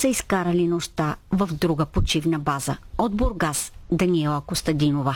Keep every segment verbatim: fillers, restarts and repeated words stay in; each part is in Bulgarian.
са изкарали нощта в друга почивна база. От Бургас, Даниела Костадинова.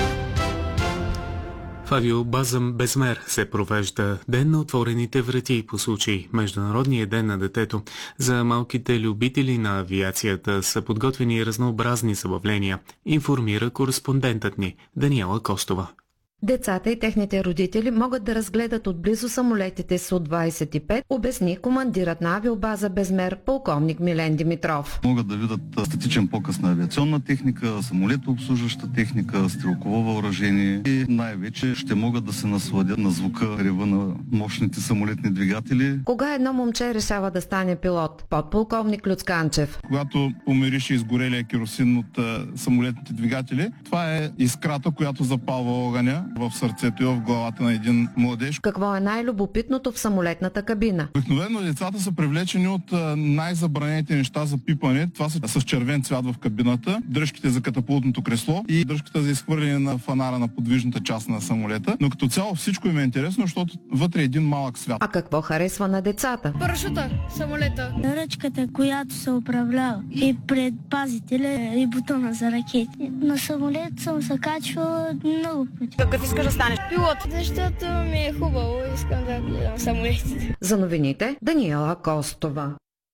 В авиобаза Безмер се провежда Ден на отворените врати по случай Международния ден на детето. За малките любители на авиацията са подготвени разнообразни забавления, информира кореспондентът ни Даниела Костова. Децата и техните родители могат да разгледат отблизо самолетите Су двадесет и пет, обясни командирът на авиобаза Безмер, полковник Милен Димитров. Могат да видят статичен показ на авиационна техника, самолетообслужваща техника, стрелково въоръжение и най-вече ще могат да се насладят на звука, рева на мощните самолетни двигатели. Кога едно момче решава да стане пилот? Подполковник Люцканчев. Когато помирише изгорелия керосин от а, самолетните двигатели, това е искрата, която запалва огъня в сърцето и в главата на един младеж. Какво е най-любопитното в самолетната кабина? Обикновено децата са привлечени от а, най-забранените неща за пипане. Това са с червен цвят в кабината, дръжките за катапултното кресло и дръжката за изхвърляне на фанара на подвижната част на самолета. Но като цяло всичко им е интересно, защото вътре е един малък свят. А какво харесва на децата? Парашута, самолета. Ръчката, която се управлява, и предпазителя, и бутона за ракети. На самолет съм се качвала много пъти. Какъв искаш да станеш? Пилот, защото ми е хубаво, искам да гледам самолетите. За новините Даниела Костова.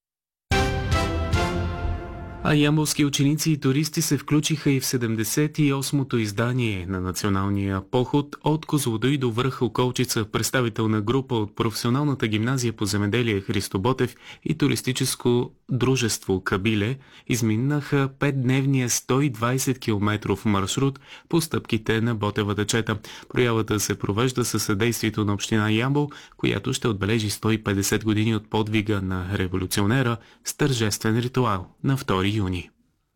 А ямболски ученици и туристи се включиха и в седемдесет и осмото издание на националния поход от Козлодуй до връх Околчица. Представителна група от професионалната гимназия по земеделие Христо Ботев и туристическо дружество Кабиле изминаха петдневния сто и двадесет километров маршрут по стъпките на Ботевата чета. Проявата се провежда със съдействието на община Ямбол, която ще отбележи сто и петдесет години от подвига на революционера с тържествен ритуал на втори юни.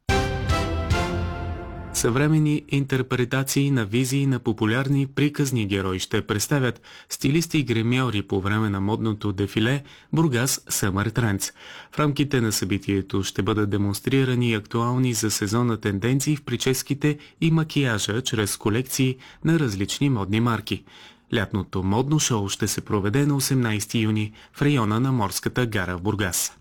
Съвременни интерпретации на визии на популярни приказни герои ще представят стилисти и гримьори по време на модното дефиле Бургас Summer Trends. В рамките на събитието ще бъдат демонстрирани актуални за сезона тенденции в прическите и макияжа чрез колекции на различни модни марки. Лятното модно шоу ще се проведе на осемнадесети юни в района на Морската гара в Бургас.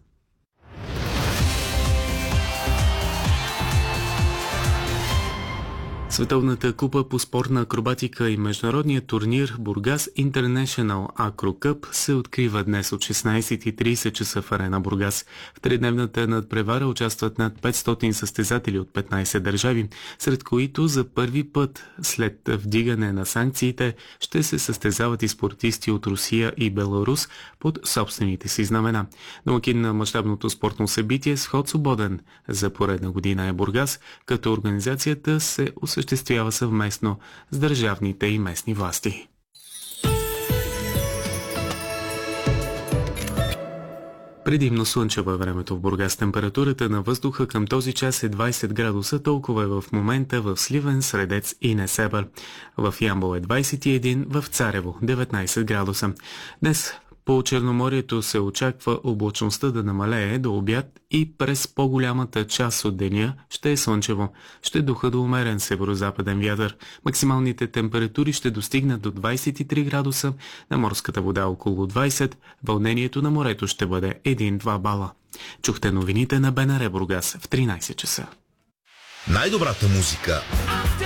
Световната купа по спортна акробатика и международният турнир Бургас International Acro Cup се открива днес от шестнадесет и тридесет часа в арена Бургас. В тридневната надпревара участват над петстотин състезатели от петнадесет държави, сред които за първи път след вдигане на санкциите ще се състезават и спортисти от Русия и Беларус под собствените си знамена. Домакин на мащабното спортно събитие с вход свободен за поредна година е Бургас, като организацията се осъществява осъществява съвместно с държавните и местни власти. Предимно слънчево е времето в Бургас. Температурата на въздуха към този час е двадесет градуса, толкова е в момента в Сливен, Средец и Несебър. В Ямбол е двадесет и един, в Царево деветнадесет градуса. Днес по Черноморието се очаква облачността да намалее до обяд и през по-голямата част от деня ще е слънчево. Ще духа до умерен северозападен вятър. Максималните температури ще достигнат до двадесет и три градуса, на морската вода около двадесет, вълнението на морето ще бъде един-два бала. Чухте новините на БНР Бургас в тринадесет часа. Най-добрата музика